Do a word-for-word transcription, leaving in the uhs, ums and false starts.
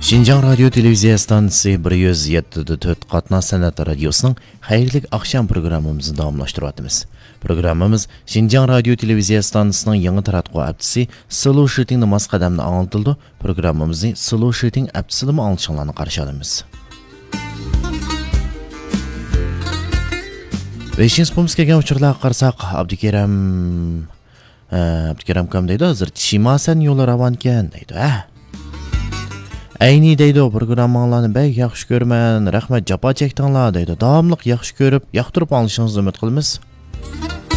Şinjan Radyo Televiziya Stansiyası bir yüz yetti nöqte to'rt Qatna Sanat Radyosu'nun xayrlik akşam programımızı davamlaştırıyordumuz. Programımız Şinjan Radyo Televiziya Stansiyasının yangi taratqu aptisi Slow Shooting namaz qadamını anlatıldı. Programımızı Slow Shooting aptisini mi anlatışınlarını qarşıladımız. beşinci pumuz kelgan uçurlarga qarsak, Abdukeram Abdukeram kam deydi, hozir Chimasan yo'li ravon ekan deydi. Ha. Ayni deydi, programmalarni bek yaxshi ko'raman, rahmat, jafo chekdinglar deydi. Davomli yaxshi ko'rib, yoqtirib olishingizni umid qilamiz.